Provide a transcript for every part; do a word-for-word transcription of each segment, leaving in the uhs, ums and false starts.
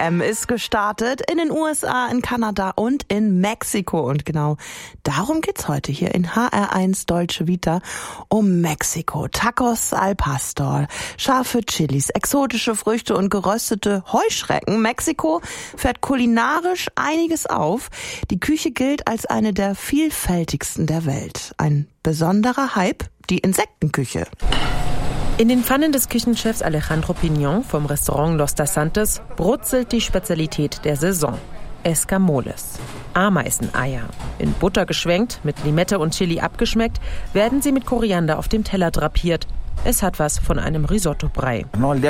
M ist gestartet in den U S A, in Kanada und in Mexiko. Und genau darum geht's heute hier in H R eins Dolce Vita, um Mexiko. Tacos al Pastor, scharfe Chilis, exotische Früchte und geröstete Heuschrecken. Mexiko fährt kulinarisch einiges auf. Die Küche gilt als eine der vielfältigsten der Welt. Ein besonderer Hype, die Insektenküche. In den Pfannen des Küchenchefs Alejandro Piñón vom Restaurant Los Tasantes brutzelt die Spezialität der Saison: Escamoles. Ameiseneier. In Butter geschwenkt, mit Limette und Chili abgeschmeckt, werden sie mit Koriander auf dem Teller drapiert. Es hat was von einem Risotto-Brei.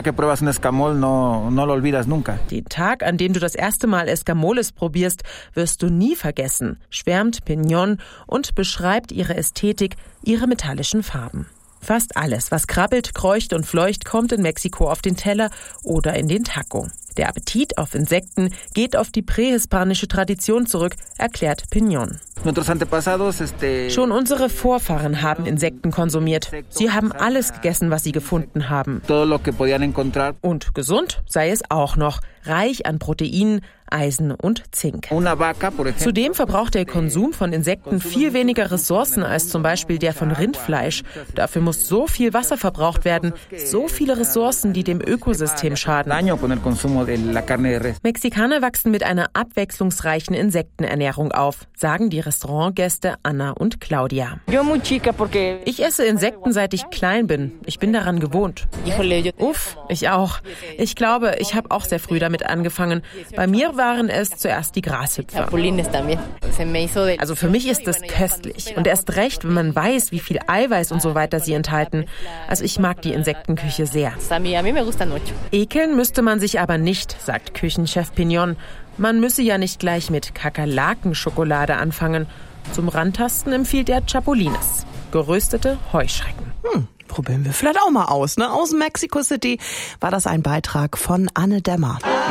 Den Tag, an dem du das erste Mal Escamoles probierst, wirst du nie vergessen, schwärmt Piñón und beschreibt ihre Ästhetik, ihre metallischen Farben. Fast alles, was krabbelt, kreucht und fleucht, kommt in Mexiko auf den Teller oder in den Taco. Der Appetit auf Insekten geht auf die prähispanische Tradition zurück, erklärt Piñón. Schon unsere Vorfahren haben Insekten konsumiert. Sie haben alles gegessen, was sie gefunden haben. Und gesund sei es auch noch, reich an Proteinen, Eisen und Zink. Zudem verbraucht der Konsum von Insekten viel weniger Ressourcen als zum Beispiel der von Rindfleisch. Dafür muss so viel Wasser verbraucht werden, so viele Ressourcen, die dem Ökosystem schaden. Mexikaner wachsen mit einer abwechslungsreichen Insektenernährung auf, sagen die Restaurantgäste Anna und Claudia. Ich esse Insekten, seit ich klein bin. Ich bin daran gewohnt. Uff, ich auch. Ich glaube, ich habe auch sehr früh damit angefangen. Bei mir waren es zuerst die Grashüpfer. Also für mich ist es köstlich. Und erst recht, wenn man weiß, wie viel Eiweiß und so weiter sie enthalten. Also ich mag die Insektenküche sehr. Ekeln müsste man sich aber nicht, sagt Küchenchef Piñón. Man müsse ja nicht gleich mit Kakerlakenschokolade anfangen. Zum Rantasten empfiehlt er Chapulines, geröstete Heuschrecken. Hm, probieren wir vielleicht auch mal aus, ne? Aus Mexico City war das ein Beitrag von Anne Dämmer.